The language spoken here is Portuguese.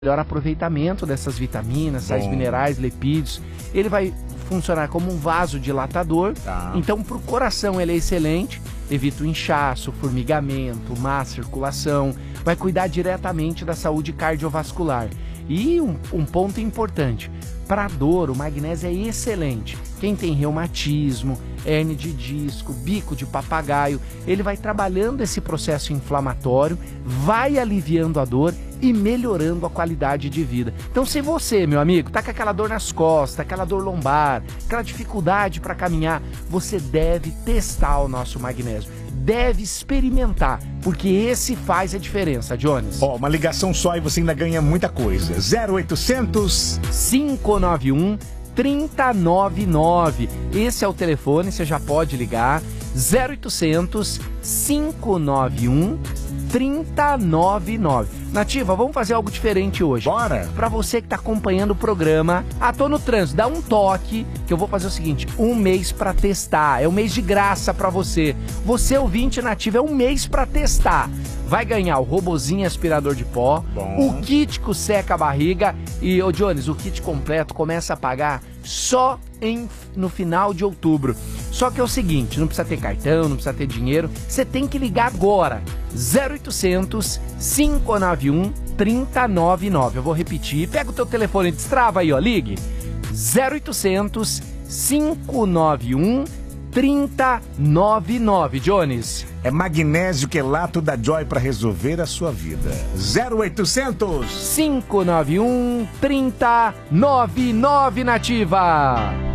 melhor aproveitamento dessas vitaminas, sais minerais, lipídios. Ele vai funcionar como um vasodilatador. Então, para o coração ele é excelente. Evita o inchaço, formigamento, má circulação. Vai cuidar diretamente da saúde cardiovascular. E um ponto importante, para dor, o magnésio é excelente. Quem tem reumatismo, hernia de disco, bico de papagaio, ele vai trabalhando esse processo inflamatório, vai aliviando a dor e melhorando a qualidade de vida. Então, se você, meu amigo, tá com aquela dor nas costas, aquela dor lombar, aquela dificuldade para caminhar, você deve testar o nosso magnésio. Deve experimentar, porque esse faz a diferença, Jones. Ó, uma ligação só e você ainda ganha muita coisa. 0800 591 3099. Esse é o telefone, você já pode ligar. 0800 591 3099. Nativa, vamos fazer algo diferente hoje. Bora! Pra você que tá acompanhando o programa, tô no trânsito, dá um toque, que eu vou fazer o seguinte, um mês pra testar, é um mês de graça pra você. Você, ouvinte Nativa, é um mês pra testar. Vai ganhar o robozinho aspirador de pó, o kit que seca a barriga e, ô Jones, o kit completo começa a pagar só no final de outubro. Só que é o seguinte, não precisa ter cartão, não precisa ter dinheiro, você tem que ligar agora. 0800 591 3099. Eu vou repetir, pega o teu telefone e destrava aí, ó, ligue. 0800 591 3099, Jones. É magnésio quelato da Joy para resolver a sua vida. 0800 591 3099, Nativa.